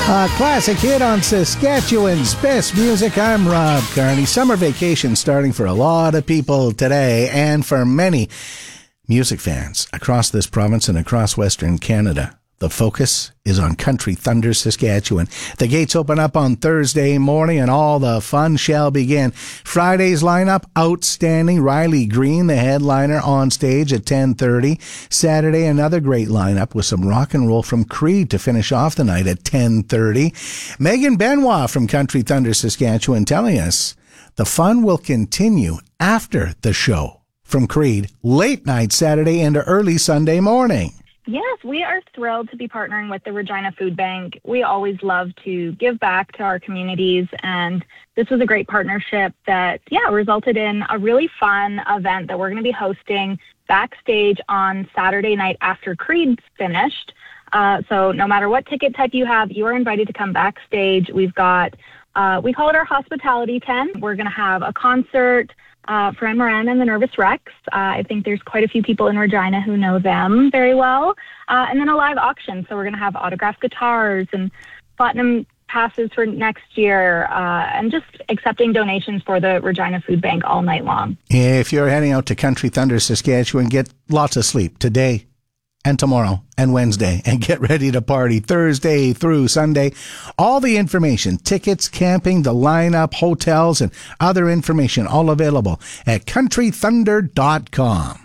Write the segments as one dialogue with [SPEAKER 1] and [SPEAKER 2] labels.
[SPEAKER 1] A classic hit on Saskatchewan's best music. I'm Rob Carney. Summer vacation starting for a lot of people today, and for many music fans across this province and across Western Canada. The focus is on Country Thunder, Saskatchewan. The gates open up on Thursday morning and all the fun shall begin. Friday's lineup, outstanding. Riley Green, the headliner, on stage at 10:30. Saturday, another great lineup with some rock and roll from Creed to finish off the night at 10:30. Megan Benoit from Country Thunder, Saskatchewan, telling us the fun will continue after the show from Creed, late night Saturday into early Sunday morning.
[SPEAKER 2] Yes, we are thrilled to be partnering with the Regina Food Bank. We always love to give back to our communities, and this was a great partnership that, resulted in a really fun event that we're going to be hosting backstage on Saturday night after Creed's finished. So no matter what ticket type you have, you are invited to come backstage. We've got, we call it our hospitality tent. We're going to have a concert, Fran Moran and the Nervous Rex. I think there's quite a few people in Regina who know them very well. And then a live auction. So we're going to have autographed guitars and platinum passes for next year, and just accepting donations for the Regina Food Bank all night long.
[SPEAKER 1] If you're heading out to Country Thunder, Saskatchewan, get lots of sleep today and tomorrow and Wednesday, and get ready to party Thursday through Sunday. All the information, tickets, camping, the lineup, hotels, and other information, all available at countrythunder.com.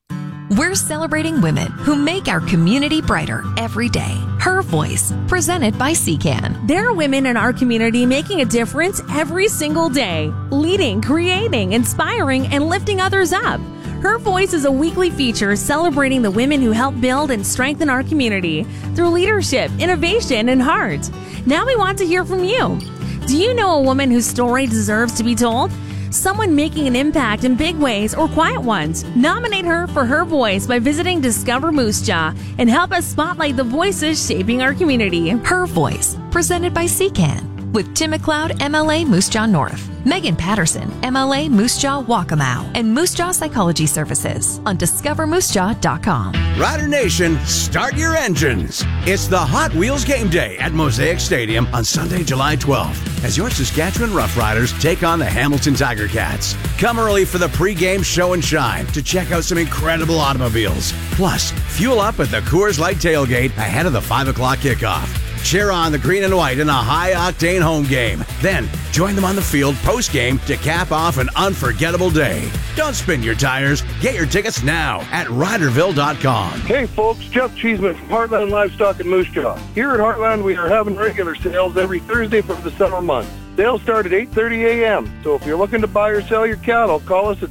[SPEAKER 3] We're celebrating women who make our community brighter every day. Her Voice, presented by CCAN.
[SPEAKER 4] There are women in our community making a difference every single day, leading, creating, inspiring, and lifting others up. Her Voice is a weekly feature celebrating the women who help build and strengthen our community through leadership, innovation, and heart. Now we want to hear from you. Do you know a woman whose story deserves to be told? Someone making an impact in big ways or quiet ones. Nominate her for Her Voice by visiting Discover Moose Jaw and help us spotlight the voices shaping our community.
[SPEAKER 3] Her Voice, presented by CCAN. With Tim McLeod, MLA Moose Jaw North, Megan Patterson, MLA Moose Jaw Waccamaw, and Moose Jaw Psychology Services on DiscoverMooseJaw.com.
[SPEAKER 5] Rider Nation, start your engines. It's the Hot Wheels Game Day at Mosaic Stadium on Sunday, July 12th, as your Saskatchewan Rough Riders take on the Hamilton Tiger Cats. Come early for the pre-game show and shine to check out some incredible automobiles. Plus, fuel up at the Coors Light tailgate ahead of the 5 o'clock kickoff. Cheer on the green and white in a high-octane home game. Then, join them on the field post-game to cap off an unforgettable day. Don't spin your tires. Get your tickets now at Riderville.com.
[SPEAKER 6] Hey, folks. Jeff Cheeseman from Heartland Livestock in Moose Jaw. Here at Heartland, we are having regular sales every Thursday for the summer months. Sales start at 8:30 a.m. So if you're looking to buy or sell your cattle, call us at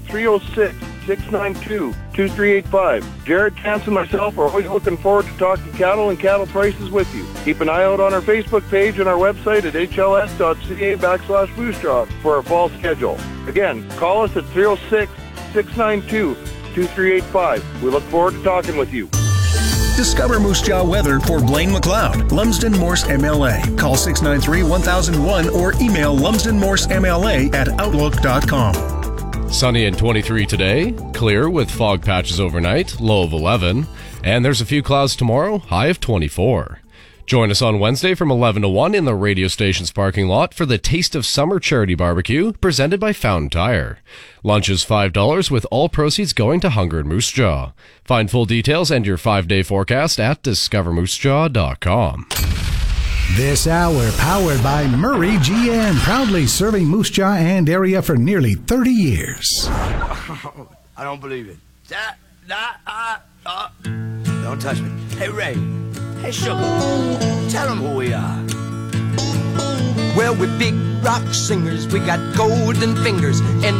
[SPEAKER 6] 306-692-2385. Jared, Chance, and myself are always looking forward to talking cattle and cattle prices with you. Keep an eye out on our Facebook page and our website at hls.ca/Moose Jaw for our fall schedule. Again, call us at 306-692-2385. We look forward to talking with you.
[SPEAKER 7] Discover Moose Jaw weather for Blaine McLeod, Lumsden Morse MLA. Call 693-1001 or email lumsdenmorsemla@outlook.com.
[SPEAKER 8] Sunny and 23 today, clear with fog patches overnight, low of 11, and there's a few clouds tomorrow, high of 24. Join us on Wednesday from 11 to 1 in the radio station's parking lot for the Taste of Summer charity barbecue presented by Fountain Tire. Lunch is $5 with all proceeds going to Hunger and Moose Jaw. Find full details and your 5-day forecast at discovermoosejaw.com.
[SPEAKER 1] This hour powered by Murray GM, proudly serving Moose Jaw and area for nearly 30 years.
[SPEAKER 9] I don't believe it. Don't touch me. Hey, Ray. Hey, Sugar. Tell them who we are. Well, we're big rock singers. We got golden fingers and